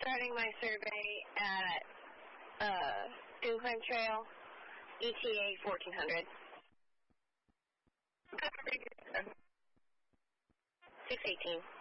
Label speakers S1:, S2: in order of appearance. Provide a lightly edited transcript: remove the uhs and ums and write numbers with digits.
S1: starting my survey at Duneland Trail, ETA 1400. 618.